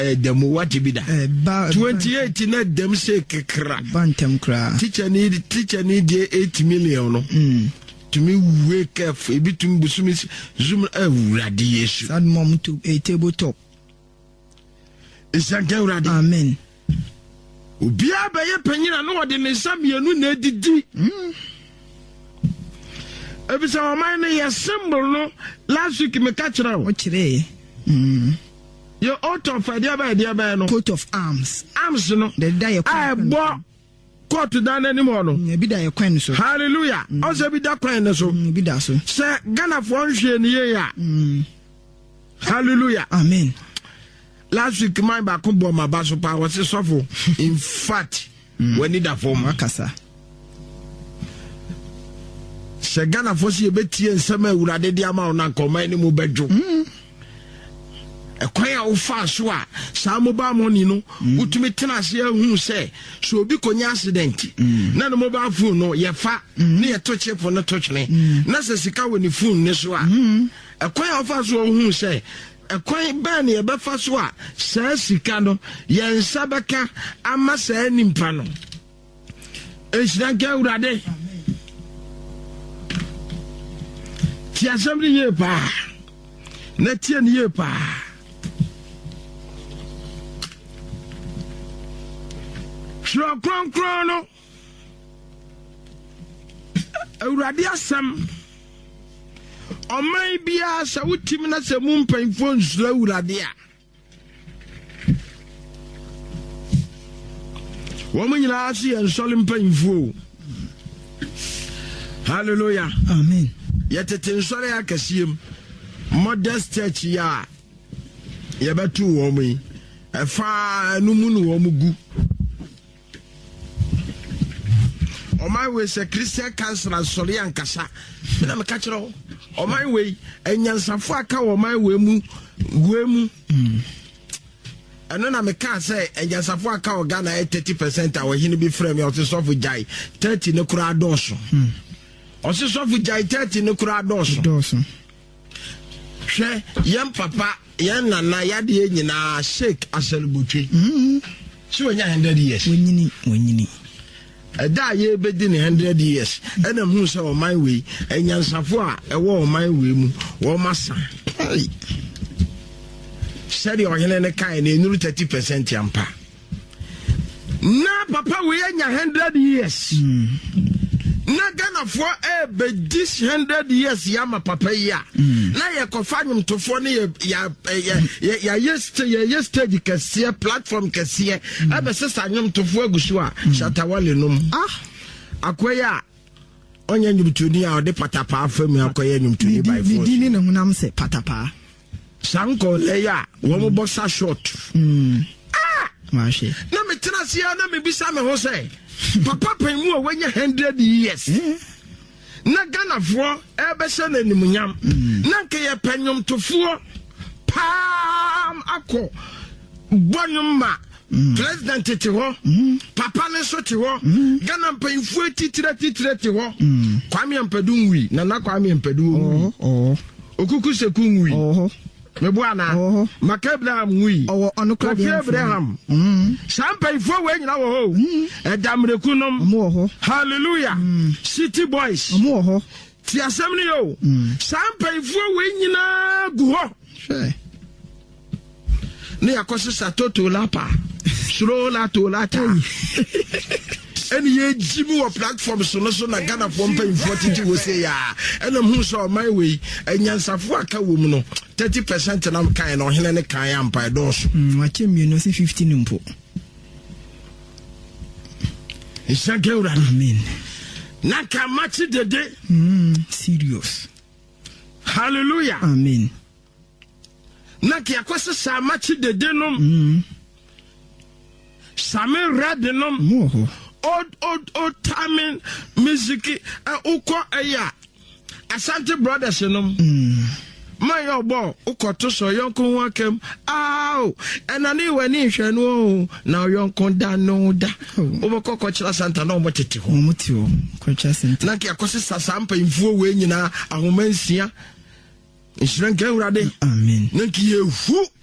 demo what be da 28 na dem say kekra bantem kra teacher need 8 million no to me wake up e bitum busumi zoom awurade yesu sad mom to a tabletop isanke awurade amen obia ba ye panyina no wode ne samienu na edidi ebisa oman na ye symbol no last week me catch now o kire your out of idea by no coat of arms no the die bo coat down anymore no e bi da ye kwan so hallelujah also bi da kwan so bi da so se Ghana for nhwe ne ye ya hallelujah amen last week my back bo ma ba so pa was sofo in fact when need that form akasa se Ghana for se betie nsema awurade dia ma na nkoma ni mu bedwo ekwaya wo fa so a sa mobile money no utumi tenase ahu se so obi konya accident na no mobile phone no ye fa na ye to chip no to twene na se sika woni phone ne so a ekwaya wo fa so ahu se ekwan ba na ye be fa so a sa sika no ye nsa beka ama sa nimpa no ehira ga urade ti assembly ye pa na tie ni ye pa Kron no awurade asam omai bia sa wutim na se mu mpanfo nsura awurade a wo munyina asi en sole mpanfo hallelujah amen yetete nsore akasiem modest church ya yebetu wo mu efa numu no wo mugu my way say Christian cancer and sorry and kasa na me catch ro o my way enyansafo aka o my way mu gwemu eno na me can say enyansafo aka o Ghana 30% awo hini bi frame o se sofu jai 30 ne kura doso o se sofu jai 30 ne kura doso hwe yem papa yen nana yade nyina shake aselbutwe so nya 100 years wonyini da ye bedi ne 100 years ena hu se o my way enyansafo a ewo o my way mu wo masa seri o hene ne kai ne nuru 30% yampa na papa we nya 100 years na Ghana for be this 100 years yama papa ya na ye kofanyum tofo ne ya yesterday kase platform kase ebe sesa nyum tofo agusu a shatawale num akoya onye nyumtuni a ode patapa afam akoya nyumtuni by force dini na hunam se patapa sanko leya wo mo boxa short mashi na metina sia na me bisa me ho say papa penmu a wanya 100 years na Ghana for ebe se na nimunyam na nke ye penyum tofo pam akọ bonum ma president tete ho papa ne so te ho Ghana penfu titire te ho Kwame Ampadu nwi na Kwame Ampadu okuku seku nwi mebuana Makabla nwi Kofi Abraham Sampai fo we nyina wo ho edamreku nom hallelujah city boys ti asem ni yo Sampai fo we nyina gu ho ne yakoso satoto lapa suro la to lata eni ye jimu wa platform so na Ghana for pay 40 we say ya ena hu so my way enyansafo aka wo mu no 30% na kan na ohene ne kan ya mpa doso wache mi no si 15 mpo ishageura amen na ka machi dede serious hallelujah amen na ki akwese sa machi dede no same red no old timing music uko aya Asante Brothers no my obo uko to so yonko wakem enani wani hwe no na yonko da no da oboko ko kira Santa na omotete ho omuti ho ko kira Santa na ki akosi sasampa imfuo we nyina ahomansia nshrenke urade amen na ki yehu